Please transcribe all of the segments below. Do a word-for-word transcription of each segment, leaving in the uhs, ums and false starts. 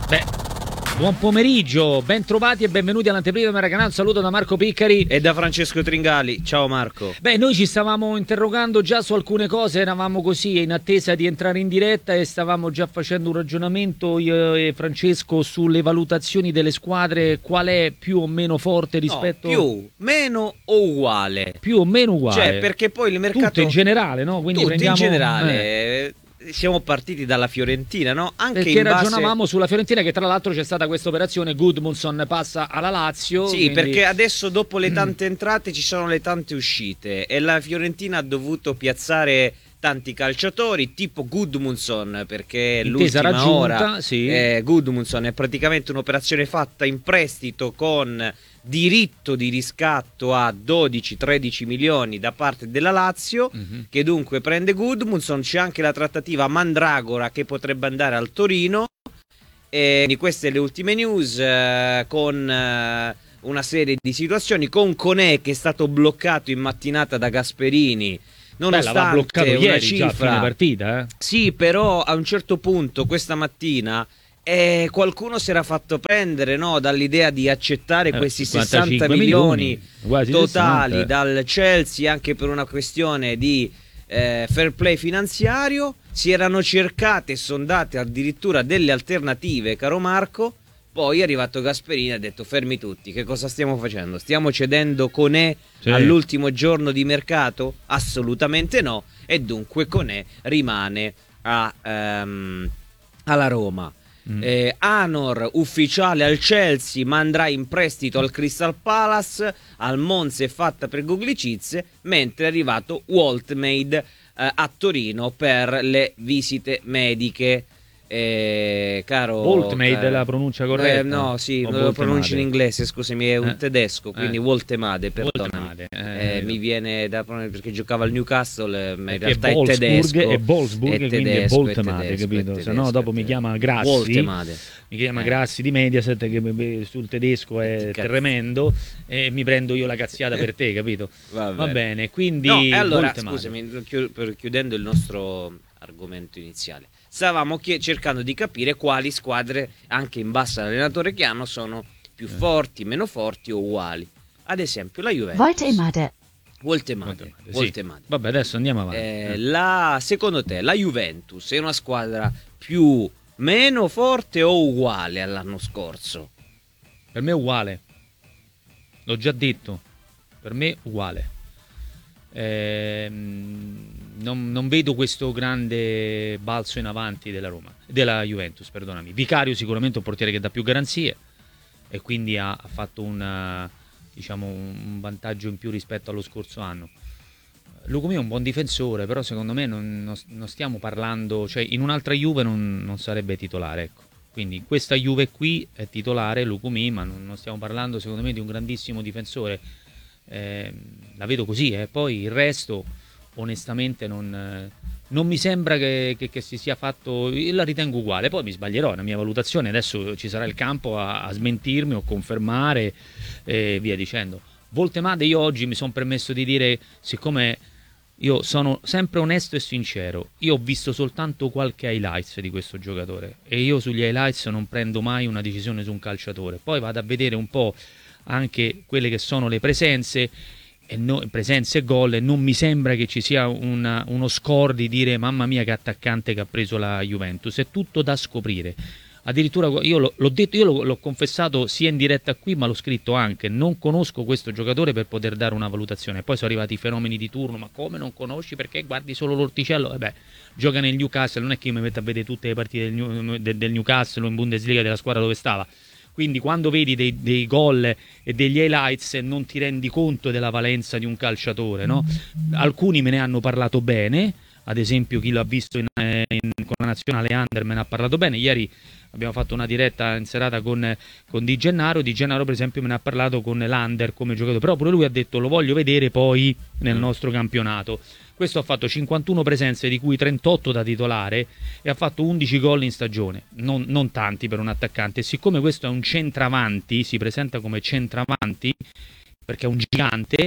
Beh, buon pomeriggio, ben trovati e benvenuti all'anteprima del canale. Un saluto da Marco Piccari e da Francesco Tringali. Ciao Marco. Beh, noi ci stavamo interrogando già su alcune cose, eravamo così in attesa di entrare in diretta e stavamo già facendo un ragionamento io e Francesco sulle valutazioni delle squadre, qual è più o meno forte rispetto... No, più, meno o uguale? Più o meno uguale. Cioè, perché poi il mercato... Tutto in generale, no? Quindi Tutto prendiamo... in generale... Eh. Siamo partiti dalla Fiorentina, no? Anche perché in base... ragionavamo sulla Fiorentina, che tra l'altro c'è stata questa operazione, Gudmundsson passa alla Lazio. Sì, quindi... perché adesso dopo le tante entrate ci sono le tante uscite e la Fiorentina ha dovuto piazzare tanti calciatori tipo Gudmundsson, perché intesa l'ultima raggiunta, ora sì. eh, Gudmundsson è praticamente un'operazione fatta in prestito con diritto di riscatto a dodici tredici milioni da parte della Lazio, mm-hmm. che dunque prende Gudmundsson. C'è anche la trattativa Mandragora che potrebbe andare al Torino, e di queste le ultime news, eh, con eh, una serie di situazioni, con Koné che è stato bloccato in mattinata da Gasperini nonostante Beh, bloccato una ieri, cifra già a fine partita, eh? Sì, però a un certo punto questa mattina E qualcuno si era fatto prendere, no, dall'idea di accettare eh, questi sessanta milioni, milioni totali sessanta dal Chelsea, anche per una questione di eh, fair play finanziario. Si erano cercate e sondate addirittura delle alternative, caro Marco. Poi è arrivato Gasperini e ha detto: fermi tutti, che cosa stiamo facendo? Stiamo cedendo Koné sì. all'ultimo giorno di mercato? Assolutamente no. E dunque Koné rimane a, um, alla Roma. Mm. Eh, Anor ufficiale al Chelsea, ma andrà in prestito al Crystal Palace. Al Monza è fatta per Goglicic, mentre è arrivato Woltmade eh, a Torino per le visite mediche. Eh, caro Woltmade è la pronuncia corretta? Eh, no, sì, o lo pronuncio in inglese, scusami, è un eh? tedesco, quindi eh. Woltemade, perdonami. Eh, eh, mi viene da perché giocava al Newcastle, ma in realtà è tedesco. E Wolfsburg, è quindi è Woltemade, capito? Se no dopo mi chiama Grassi. Woltemade. Mi chiama eh. Grassi di Mediaset, che sul tedesco è tremendo, e mi prendo io la cazziata per te, capito? Va bene, Va bene quindi no, e allora, scusami, chiudendo il nostro argomento iniziale, stavamo cercando di capire quali squadre, anche in base all'allenatore che hanno, sono più forti, meno forti o uguali. Ad esempio la Juventus. Woltemade. Woltemade. Woltemade. Sì. Vabbè, adesso andiamo avanti. Eh, la, secondo te la Juventus è una squadra più, meno forte o uguale all'anno scorso? Per me è uguale. L'ho già detto. Per me uguale. Ehm... Non, non vedo questo grande balzo in avanti della Roma, della Juventus, perdonami. Vicario sicuramente un portiere che dà più garanzie e quindi ha, ha fatto una, diciamo, un vantaggio in più rispetto allo scorso anno. Lucumí è un buon difensore, però secondo me non, non, non stiamo parlando, cioè in un'altra Juve non, non sarebbe titolare, ecco. Quindi questa Juve qui è titolare Lucumí, ma non, non stiamo parlando secondo me di un grandissimo difensore. Eh, la vedo così, eh. Poi il resto onestamente non, non mi sembra che, che, che si sia fatto, la ritengo uguale, poi mi sbaglierò, è la mia valutazione, adesso ci sarà il campo a, a smentirmi o confermare e via dicendo. Woltemade io oggi mi sono permesso di dire, siccome io sono sempre onesto e sincero, io ho visto soltanto qualche highlights di questo giocatore e io sugli highlights non prendo mai una decisione su un calciatore, poi vado a vedere un po' anche quelle che sono le presenze e no, presenze e gol, e non mi sembra che ci sia una, uno score di dire mamma mia che attaccante che ha preso la Juventus. È tutto da scoprire. Addirittura io l'ho, l'ho detto, io l'ho, l'ho confessato sia in diretta qui, ma l'ho scritto anche: non conosco questo giocatore per poter dare una valutazione. Poi sono arrivati i fenomeni di turno: ma come non conosci, perché guardi solo l'orticello? E beh, gioca nel Newcastle, non è che io mi metto a vedere tutte le partite del, del, del Newcastle o in Bundesliga della squadra dove stava. Quindi quando vedi dei, dei gol e degli highlights non ti rendi conto della valenza di un calciatore, no? Alcuni me ne hanno parlato bene, ad esempio chi l'ha visto in, in, con la nazionale under me ne ha parlato bene. Ieri abbiamo fatto una diretta in serata con, con Di Gennaro, Di Gennaro per esempio me ne ha parlato con l'Under come giocatore, però pure lui ha detto lo voglio vedere poi nel nostro campionato. Questo ha fatto cinquantuno presenze, di cui trentotto da titolare, e ha fatto undici gol in stagione, non, non tanti per un attaccante. E siccome questo è un centravanti, si presenta come centravanti perché è un gigante,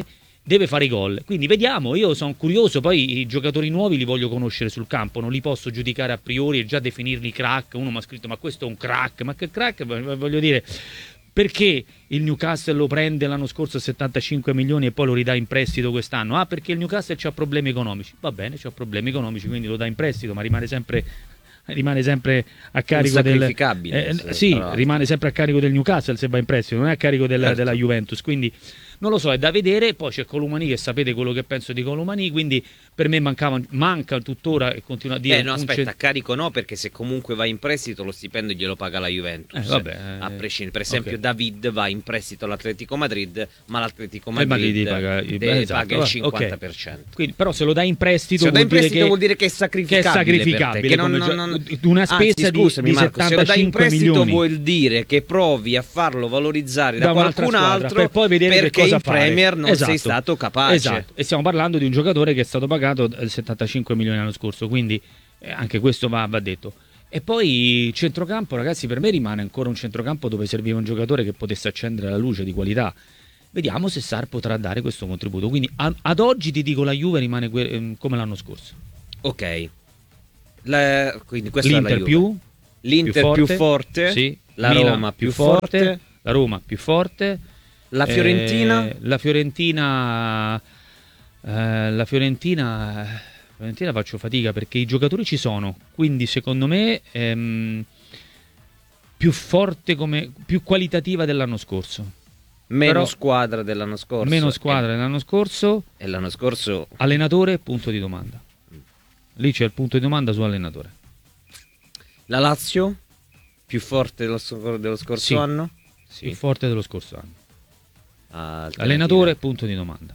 deve fare i gol. Quindi vediamo, io sono curioso, poi i giocatori nuovi li voglio conoscere sul campo, non li posso giudicare a priori e già definirli crack. Uno mi ha scritto ma questo è un crack, ma che crack? Voglio dire, perché il Newcastle lo prende l'anno scorso a settantacinque milioni e poi lo ridà in prestito quest'anno? Ah, perché il Newcastle ha problemi economici. Va bene, c'ha problemi economici, quindi lo dà in prestito, ma rimane sempre rimane sempre a carico del eh, sì, rimane sempre a carico del Newcastle se va in prestito, non è a carico del, certo. della Juventus, quindi non lo so, è da vedere. Poi c'è Colomani, che sapete quello che penso di Colomani, quindi per me mancava, manca tuttora e continua a dire eh no aspetta, a carico no, perché se comunque va in prestito lo stipendio glielo paga la Juventus, eh, vabbè, a prescindere. Per esempio okay. David va in prestito all'Atletico Madrid, ma l'Atletico Madrid, Madrid paga, de, esatto, paga il cinquanta per cento, okay. Quindi, però se lo dai in prestito, se lo dai in prestito dire vuol dire che è sacrificabile, che è sacrificabile che non, non, non, una spesa anzi, scusami, di, Marco, di se lo dai in prestito milioni. Vuol dire che provi a farlo valorizzare da, da qualcun altro per poi vedere perché che cosa in Premier non esatto. sei stato capace. Esatto. E stiamo parlando di un giocatore che è stato pagato settantacinque milioni l'anno scorso, quindi eh, anche questo va, va detto. E poi centrocampo, ragazzi, per me rimane ancora un centrocampo dove serviva un giocatore che potesse accendere la luce di qualità. Vediamo se Sarr potrà dare questo contributo. Quindi a, ad oggi ti dico la Juve rimane que- ehm, come l'anno scorso. Ok. La, quindi questa L'Inter è la Juve. più L'Inter più forte, più forte sì. la Milan Roma più forte, forte, la Roma più forte, la Fiorentina, eh, la Fiorentina, eh, la Fiorentina, la Fiorentina faccio fatica perché i giocatori ci sono, quindi secondo me ehm, più forte, come più qualitativa dell'anno scorso. Meno Però, squadra dell'anno scorso. Meno squadra e, dell'anno scorso. E l'anno scorso allenatore, punto di domanda. Lì c'è il punto di domanda su allenatore. La Lazio più forte dello, dello scorso sì, anno? Sì, più forte dello scorso anno. Ah, allenatore, punto di domanda.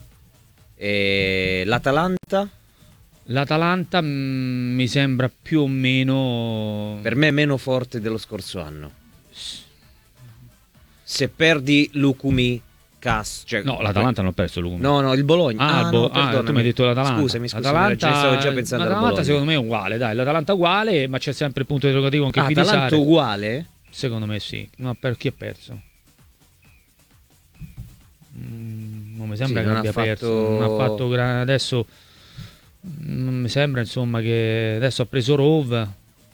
E l'Atalanta? L'Atalanta mh, mi sembra più o meno... Per me è meno forte dello scorso anno. Se perdi Lukumi, Cas, cioè... No, l'Atalanta non ha perso Lukumi. No, no, il Bologna. Ah, ah, bo- no, ah tu mi hai detto l'Atalanta. Scusami, scusami, l'Atalanta, stavo già pensando l'Atalanta al secondo me è uguale, dai, l'Atalanta è uguale, ma c'è sempre il punto interrogativo anche ah, qui di Sarri. Atalanta uguale? Secondo me sì. Ma per chi ha perso? Mm, non mi sembra sì, che non abbia fatto... perso. Non ha fatto gra- adesso non mi sembra, insomma, che adesso ha preso Rove.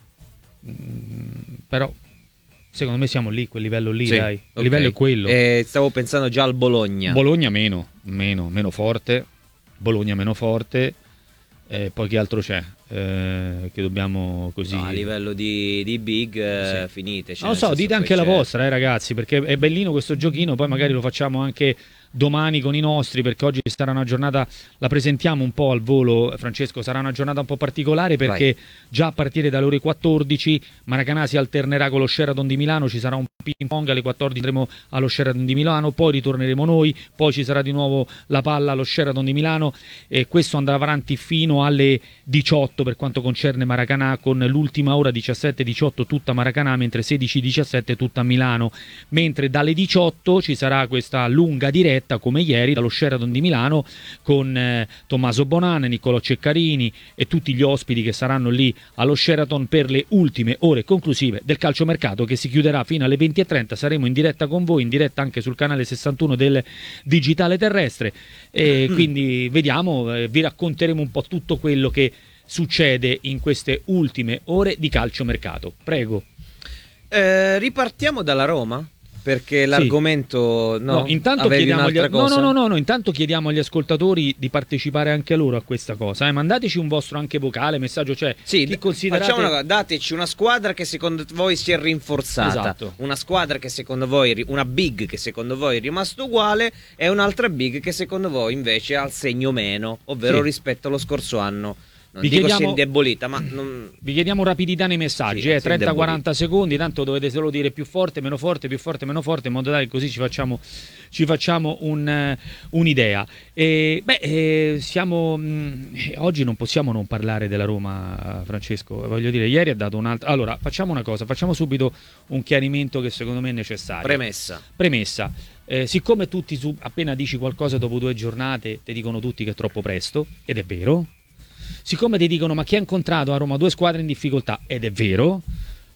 Mm, però secondo me siamo lì, quel livello lì, sì, dai. Il okay. livello è quello. Eh, stavo pensando già al Bologna. Bologna meno, meno, meno forte. Bologna meno forte. Eh, poi che altro c'è? Eh, che dobbiamo così... No, a livello di, di big eh, sì. finite. Non lo so, dite anche la vostra, eh, ragazzi, perché è bellino questo giochino, poi magari lo facciamo anche domani con i nostri, perché oggi sarà una giornata, la presentiamo un po' al volo, Francesco, sarà una giornata un po' particolare perché Vai. già a partire dalle ore quattordici Maracanã si alternerà con lo Sheraton di Milano, ci sarà un ping pong, alle quattordici andremo allo Sheraton di Milano, poi ritorneremo noi, poi ci sarà di nuovo la palla allo Sheraton di Milano e questo andrà avanti fino alle diciotto per quanto concerne Maracanã, con l'ultima ora diciassette diciotto tutta Maracanã, mentre sedici diciassette tutta Milano, mentre dalle diciotto ci sarà questa lunga diretta come ieri dallo Sheraton di Milano con eh, Tommaso Bonanni, Niccolò Ceccarini e tutti gli ospiti che saranno lì allo Sheraton per le ultime ore conclusive del calciomercato, che si chiuderà fino alle venti e trenta. Saremo in diretta con voi, in diretta anche sul canale sessantuno del Digitale Terrestre e quindi vediamo, eh, vi racconteremo un po' tutto quello che succede in queste ultime ore di calciomercato. Prego. Eh, ripartiamo dalla Roma? Perché l'argomento sì. no, no, intanto chiediamo agli, no, no, no, no, no, intanto chiediamo agli ascoltatori di partecipare anche loro a questa cosa. Eh. Mandateci un vostro anche vocale, messaggio c'è. Sì, chi considerate... facciamo una, dateci una squadra che secondo voi si è rinforzata, esatto. Una squadra che secondo voi, una big che secondo voi è rimasta uguale e un'altra big che secondo voi invece ha il segno meno, ovvero sì. rispetto allo scorso anno. Non vi dico chiediamo, si è indebolita, ma non... vi chiediamo rapidità nei messaggi, sì, eh, trenta quaranta secondi, tanto dovete solo dire più forte, meno forte, più forte, meno forte, in modo tale che così ci facciamo, ci facciamo un, uh, un'idea. E, beh, eh, siamo mh, oggi non possiamo non parlare della Roma, Francesco. Voglio dire, ieri ha dato un'altra. Allora, facciamo una cosa, facciamo subito un chiarimento che secondo me è necessario. Premessa. Premessa. Eh, siccome tutti su, appena dici qualcosa dopo due giornate, ti dicono tutti che è troppo presto, ed è vero. Siccome ti dicono ma chi ha incontrato a Roma due squadre in difficoltà, ed è vero,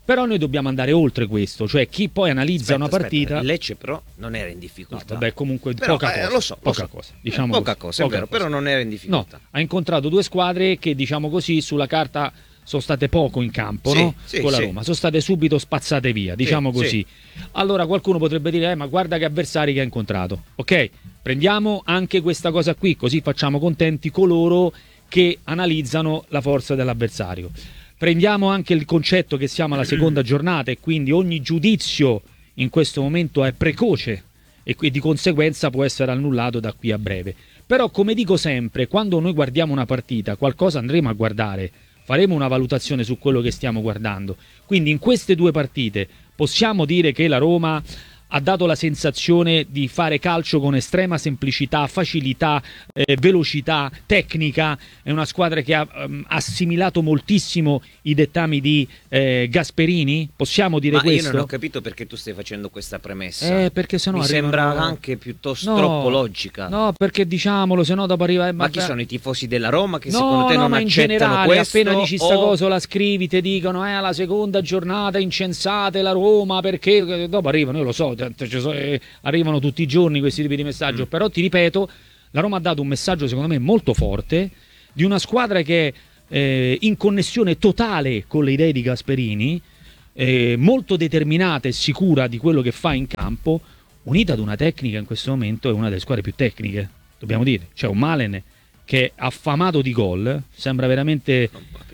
Però noi dobbiamo andare oltre questo, cioè chi poi analizza aspetta, una partita... Aspetta. Il Lecce però non era in difficoltà. No, vabbè, comunque però, poca eh, cosa. Lo so, poca lo so. cosa, diciamo eh, poca così, cosa, poca è vero, cosa. però non era in difficoltà. No, ha incontrato due squadre che, diciamo così, sulla carta sono state poco in campo, sì, no? Sì, con la sì. Roma, sono state subito spazzate via, diciamo sì, così. sì. Allora qualcuno potrebbe dire, eh, ma guarda che avversari che ha incontrato. Ok, prendiamo anche questa cosa qui, così facciamo contenti coloro che analizzano la forza dell'avversario. Prendiamo anche il concetto che siamo alla seconda giornata e quindi ogni giudizio in questo momento è precoce e di conseguenza può essere annullato da qui a breve. Però, come dico sempre, quando noi guardiamo una partita, qualcosa andremo a guardare, faremo una valutazione su quello che stiamo guardando. Quindi in queste due partite possiamo dire che la Roma ha dato la sensazione di fare calcio con estrema semplicità, facilità, eh, velocità, tecnica. È una squadra che ha um, assimilato moltissimo i dettami di eh, Gasperini, possiamo dire Ma questo? io non ho capito perché tu stai facendo questa premessa. Eh, perché sennò mi arrivano... sembra anche piuttosto no, troppo logica. No, perché diciamolo, sennò dopo arriva... Ma chi sono i tifosi della Roma che no, secondo te no, non ma in accettano generale, questo? appena dici sta o... cosa la scrivi, ti dicono eh alla seconda giornata incensate la Roma perché dopo arrivano, io lo so, ci sono, eh, arrivano tutti i giorni questi tipi di messaggio, mm. però ti ripeto, la Roma ha dato un messaggio secondo me molto forte di una squadra che è eh, in connessione totale con le idee di Gasperini, eh, molto determinata e sicura di quello che fa in campo, unita ad una tecnica in questo momento è una delle squadre più tecniche, dobbiamo dire. C'è un Malen che è affamato di gol, sembra veramente...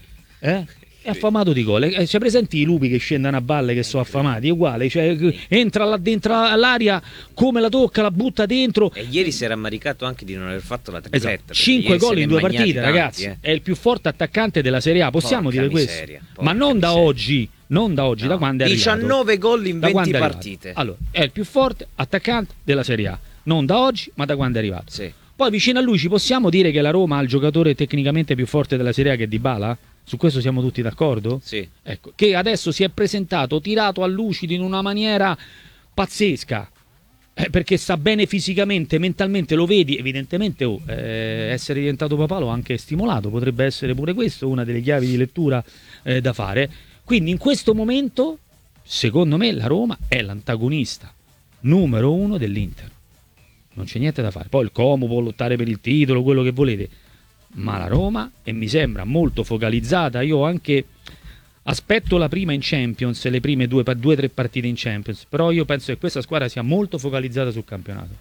Eh? È affamato di gol. Eh, c'è presenti i lupi che scendono a valle che sono affamati? È uguale, cioè, entra là dentro all'aria, come la tocca, la butta dentro. E ieri si era ammaricato anche di non aver fatto la tripletta. Esatto. cinque gol in due partite, tanti, ragazzi. Eh. È il più forte attaccante della Serie A, possiamo porca dire miseria, questo. Ma non da oggi, non da oggi, no. da quando è arrivato. diciannove gol in venti partite. Allora, è il più forte attaccante della Serie A. Non da oggi, ma da quando è arrivato. Sì. Poi vicino a lui ci possiamo dire che la Roma ha il giocatore tecnicamente più forte della Serie A che è Dybala? Su questo siamo tutti d'accordo? Sì. Ecco, che adesso si è presentato tirato a lucido in una maniera pazzesca, eh, perché sta bene fisicamente, mentalmente, lo vedi, evidentemente oh, eh, essere diventato papà l'ho anche stimolato, potrebbe essere pure questo una delle chiavi di lettura eh, da fare. Quindi in questo momento, secondo me, la Roma è l'antagonista numero uno dell'Inter. Non c'è niente da fare. Poi il Como può lottare per il titolo, quello che volete, ma la Roma, e mi sembra molto focalizzata, io anche aspetto la prima in Champions, le prime due o tre partite in Champions, però io penso che questa squadra sia molto focalizzata sul campionato.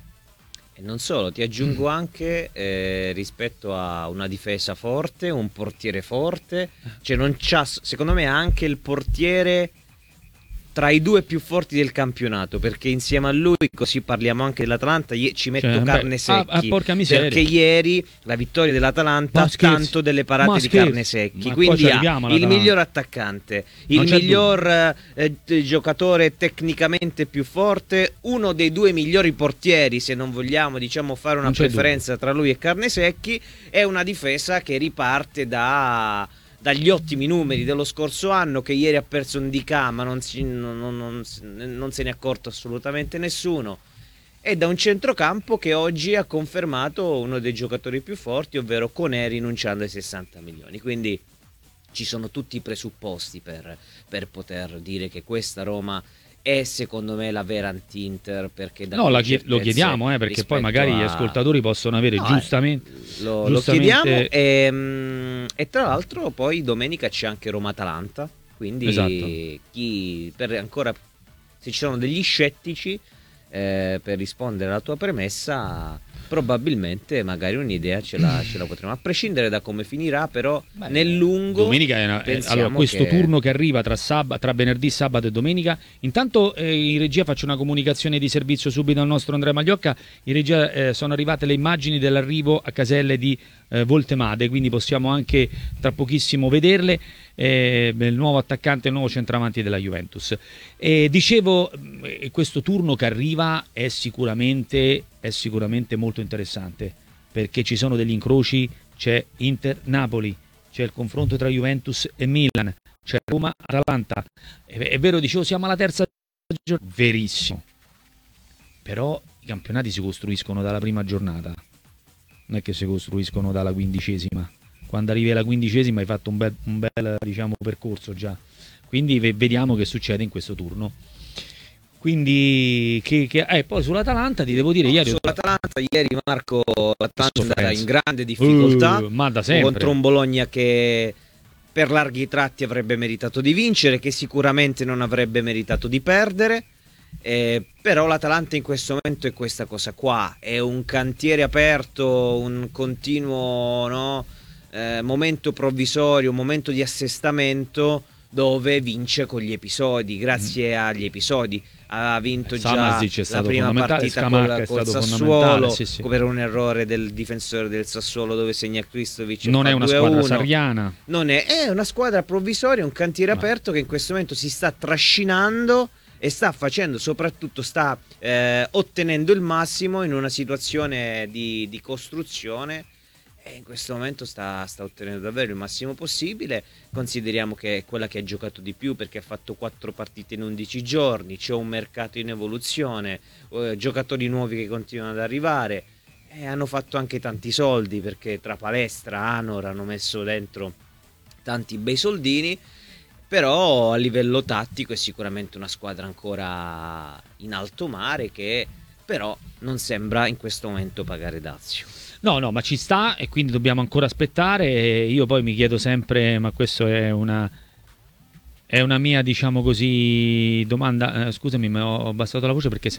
E non solo, ti aggiungo mm. anche eh, rispetto a una difesa forte, un portiere forte, cioè non c'ha, secondo me anche il portiere tra i due più forti del campionato, perché insieme a lui, così parliamo anche dell'Atalanta, ci metto cioè, Carnesecchi, ah, ah, porca miseria. Perché ieri la vittoria dell'Atalanta ha tanto delle parate ma di Carnesecchi, quindi ha il miglior attaccante, il miglior eh, giocatore tecnicamente più forte, uno dei due migliori portieri, se non vogliamo diciamo fare una preferenza dubbio. Tra lui e Carnesecchi, è una difesa che riparte da... dagli ottimi numeri dello scorso anno, che ieri ha perso un D K ma non, si, non, non, non se ne è accorto assolutamente nessuno, e da un centrocampo che oggi ha confermato uno dei giocatori più forti, ovvero Conè, rinunciando ai sessanta milioni. Quindi ci sono tutti i presupposti per, per poter dire che questa Roma è secondo me la vera anti-Inter, perché da no, la chied- lo chiediamo eh, perché poi magari a... gli ascoltatori possono avere no, giustamente, lo, giustamente... lo chiediamo e, e tra l'altro poi domenica c'è anche Roma-Atalanta, quindi esatto. chi per ancora se ci sono degli scettici eh, per rispondere alla tua premessa, probabilmente magari un'idea ce la, ce la potremo, a prescindere da come finirà, però Beh, nel lungo domenica è una, è, allora questo che... turno che arriva tra, sab- tra venerdì, sabato e domenica. Intanto eh, in regia faccio una comunicazione di servizio subito al nostro Andrea Magliocca. In regia eh, sono arrivate le immagini dell'arrivo a Caselle di eh, Voltemade, quindi possiamo anche tra pochissimo vederle. Eh, il nuovo attaccante, il nuovo centravanti della Juventus. E dicevo, eh, questo turno che arriva è sicuramente, è sicuramente molto interessante, perché ci sono degli incroci, c'è Inter-Napoli, c'è il confronto tra Juventus e Milan, c'è Roma-Atalanta. È, è vero, dicevo, siamo alla terza giornata, verissimo, però i campionati si costruiscono dalla prima giornata, non è che si costruiscono dalla quindicesima. Quando arrivi alla quindicesima hai fatto un bel, un bel diciamo, percorso già. quindi vediamo che succede in questo turno. Quindi che, che, eh, poi sull'Atalanta ti devo dire no, ieri sull'Atalanta ieri Marco, l'Atalanta in grande difficoltà uh, ma da sempre. contro un Bologna che per larghi tratti avrebbe meritato di vincere, che sicuramente non avrebbe meritato di perdere. Eh, però l'Atalanta in questo momento è questa cosa qua, è un cantiere aperto, un continuo, no, eh, momento provvisorio, un momento di assestamento dove vince con gli episodi, grazie mm. agli episodi. Ha vinto già la prima partita col, col Sassuolo, sì, sì. per un errore del difensore del Sassuolo dove segna Kristovic. Non è una squadra sarriana, non è, è una squadra provvisoria, un cantiere no. aperto che in questo momento si sta trascinando e sta facendo, soprattutto sta eh, ottenendo il massimo in una situazione di, di costruzione, e in questo momento sta, sta ottenendo davvero il massimo possibile. Consideriamo che è quella che ha giocato di più perché ha fatto quattro partite in undici giorni, c'è un mercato in evoluzione, eh, giocatori nuovi che continuano ad arrivare, e hanno fatto anche tanti soldi perché tra palestra, Anor hanno messo dentro tanti bei soldini. Però a livello tattico è sicuramente una squadra ancora in alto mare che però non sembra in questo momento pagare dazio. No, no, ma ci sta e quindi dobbiamo ancora aspettare. Io poi mi chiedo sempre, ma questo è una è una mia, diciamo così, domanda. Eh, scusami, ma ho abbassato la voce perché